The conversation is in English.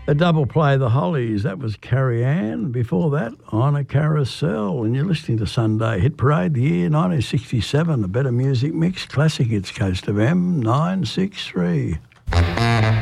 A double play, The Hollies, that was Carrie Ann. Before that, On a Carousel. And you're listening to Sunday Hit Parade, the year 1967, the Better Music Mix, Classic Hits, Coast of M, 963.